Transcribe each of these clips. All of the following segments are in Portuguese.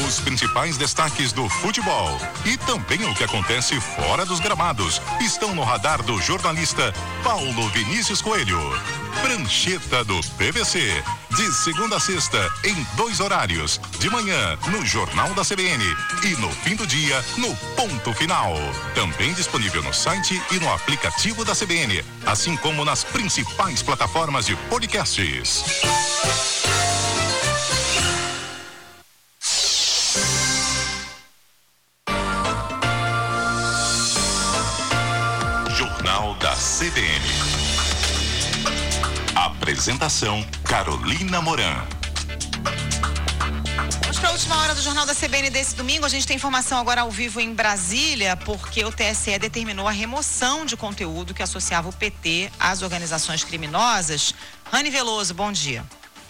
Os principais destaques do futebol e também o que acontece fora dos gramados estão no radar do jornalista Paulo Vinícius Coelho. Prancheta do PVC, de segunda a sexta, em 2 horários. De manhã, no Jornal da CBN e no fim do dia, no Ponto Final. Também disponível no site e no aplicativo da CBN, assim como nas principais plataformas de podcasts. Jornal da CBN. Apresentação Carolina Moran. Vamos para a última hora do Jornal da CBN desse domingo. A gente tem informação agora ao vivo em Brasília, porque o TSE determinou a remoção de conteúdo que associava o PT às organizações criminosas. Rani Veloso, bom dia.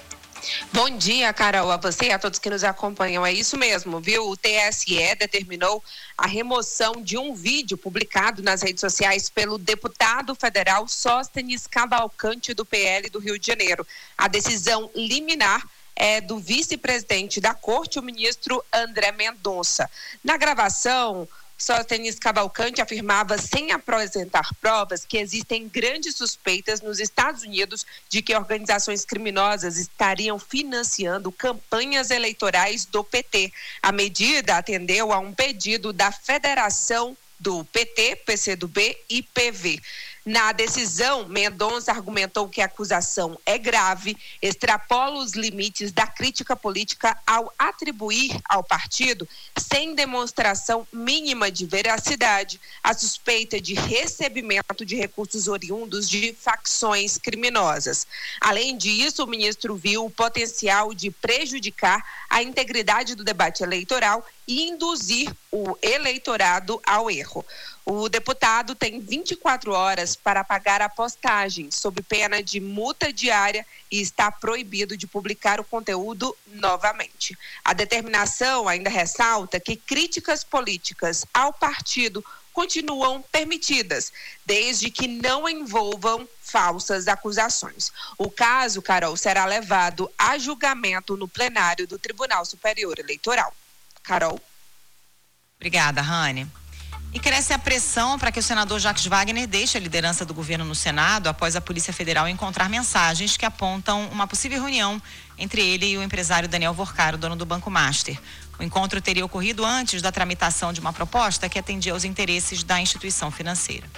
Bom dia, Carol, a você e a todos que nos acompanham. É isso mesmo, viu? O TSE determinou a remoção de um vídeo publicado nas redes sociais pelo deputado federal Sóstenes Cavalcante, do PL do Rio de Janeiro. A decisão liminar é do vice-presidente da Corte, o ministro André Mendonça. Na gravação, Sóstenes Cavalcante afirmava, sem apresentar provas, que existem grandes suspeitas nos Estados Unidos de que organizações criminosas estariam financiando campanhas eleitorais do PT. A medida atendeu a um pedido da Federação do PT, PCdoB e PV. Na decisão, Mendonça argumentou que a acusação é grave, extrapola os limites da crítica política ao atribuir ao partido, sem demonstração mínima de veracidade, a suspeita de recebimento de recursos oriundos de facções criminosas. Além disso, o ministro viu o potencial de prejudicar a integridade do debate eleitoral e induzir o eleitorado ao erro. O deputado tem 24 horas para pagar a postagem, sob pena de multa diária, e está proibido de publicar o conteúdo novamente. A determinação ainda ressalta que críticas políticas ao partido continuam permitidas, desde que não envolvam falsas acusações. O caso, Carol, será levado a julgamento no plenário do Tribunal Superior Eleitoral. Carol. Obrigada, Rani. E cresce a pressão para que o senador Jacques Wagner deixe a liderança do governo no Senado após a Polícia Federal encontrar mensagens que apontam uma possível reunião entre ele e o empresário Daniel Vorcaro, dono do Banco Master. O encontro teria ocorrido antes da tramitação de uma proposta que atendia aos interesses da instituição financeira.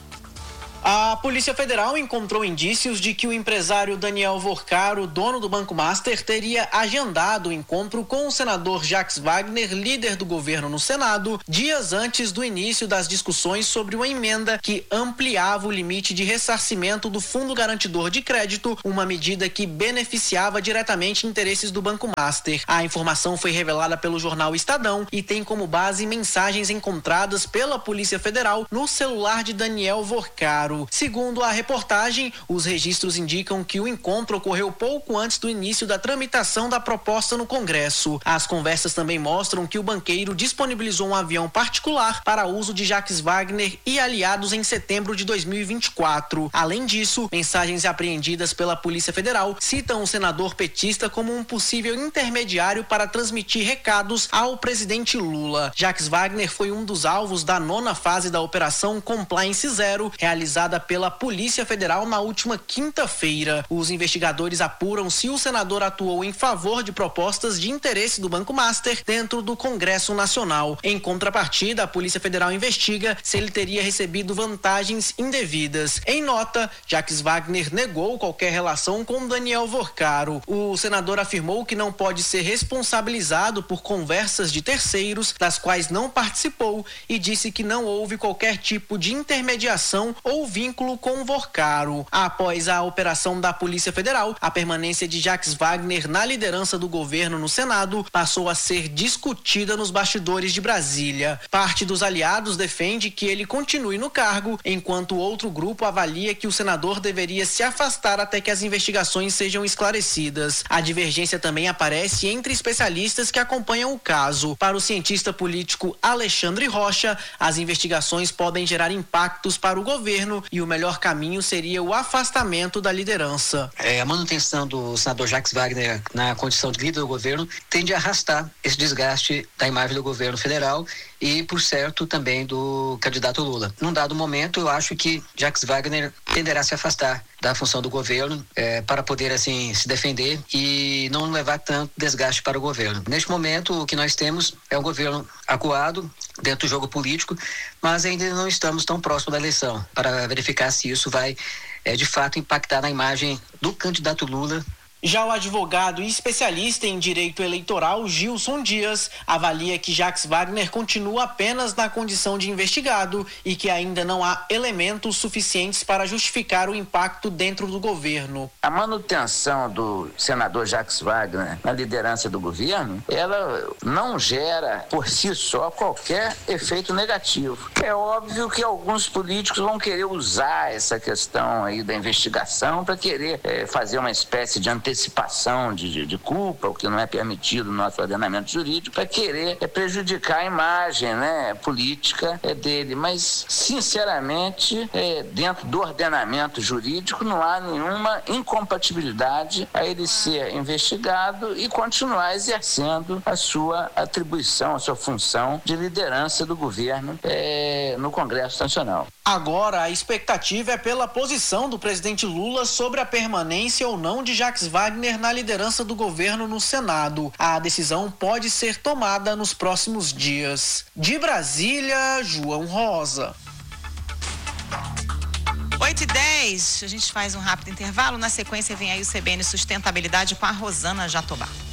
A Polícia Federal encontrou indícios de que o empresário Daniel Vorcaro, dono do Banco Master, teria agendado o encontro com o senador Jacques Wagner, líder do governo no Senado, dias antes do início das discussões sobre uma emenda que ampliava o limite de ressarcimento do Fundo Garantidor de Crédito, uma medida que beneficiava diretamente interesses do Banco Master. A informação foi revelada pelo jornal Estadão e tem como base mensagens encontradas pela Polícia Federal no celular de Daniel Vorcaro. Segundo a reportagem, os registros indicam que o encontro ocorreu pouco antes do início da tramitação da proposta no Congresso. As conversas também mostram que o banqueiro disponibilizou um avião particular para uso de Jacques Wagner e aliados em setembro de 2024. Além disso, mensagens apreendidas pela Polícia Federal citam o senador petista como um possível intermediário para transmitir recados ao presidente Lula. Jacques Wagner foi um dos alvos da 9ª fase da Operação Compliance Zero, realizada pela Polícia Federal na última quinta-feira. Os investigadores apuram se o senador atuou em favor de propostas de interesse do Banco Master dentro do Congresso Nacional. Em contrapartida, a Polícia Federal investiga se ele teria recebido vantagens indevidas. Em nota, Jacques Wagner negou qualquer relação com Daniel Vorcaro. O senador afirmou que não pode ser responsabilizado por conversas de terceiros, das quais não participou, e disse que não houve qualquer tipo de intermediação ou vínculo com o Vorcaro. Após a operação da Polícia Federal, a permanência de Jacques Wagner na liderança do governo no Senado passou a ser discutida nos bastidores de Brasília. Parte dos aliados defende que ele continue no cargo, enquanto outro grupo avalia que o senador deveria se afastar até que as investigações sejam esclarecidas. A divergência também aparece entre especialistas que acompanham o caso. Para o cientista político Alexandre Rocha, as investigações podem gerar impactos para o governo governo e o melhor caminho seria o afastamento da liderança. A manutenção do senador Jacques Wagner na condição de líder do governo tende a arrastar esse desgaste da imagem do governo federal e, por certo, também do candidato Lula. Num dado momento, eu acho que Jacques Wagner tenderá a se afastar da função do governo para poder, assim, se defender e não levar tanto desgaste para o governo. Neste momento, o que nós temos é um governo acuado dentro do jogo político, mas ainda não estamos tão próximo da eleição para verificar se isso vai, de fato, impactar na imagem do candidato Lula. Já o advogado e especialista em direito eleitoral, Gilson Dias, avalia que Jacques Wagner continua apenas na condição de investigado e que ainda não há elementos suficientes para justificar o impacto dentro do governo. A manutenção do senador Jacques Wagner na liderança do governo, ela não gera por si só qualquer efeito negativo. É óbvio que alguns políticos vão querer usar essa questão aí da investigação para querer fazer uma espécie de antecipação de culpa, o que não é permitido no nosso ordenamento jurídico, para querer prejudicar a imagem, política dele. Mas, sinceramente, dentro do ordenamento jurídico não há nenhuma incompatibilidade a ele ser investigado e continuar exercendo a sua atribuição, a sua função de liderança do governo no Congresso Nacional. Agora, a expectativa é pela posição do presidente Lula sobre a permanência ou não de Jacques Wagner na liderança do governo no Senado. A decisão pode ser tomada nos próximos dias. De Brasília, João Rosa. 8h10, a gente faz um rápido intervalo. Na sequência vem aí o CBN Sustentabilidade com a Rosana Jatobá.